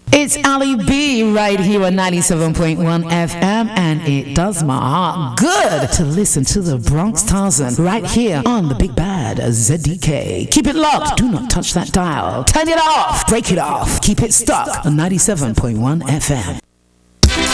It's Ali B right here on 97.1 FM, and it does my heart good to listen to the Bronx Tarzan right here on the Big Bad ZDK. Keep it locked. Do not touch that dial. Turn it off. Break it off. Keep it stuck on 97.1 FM.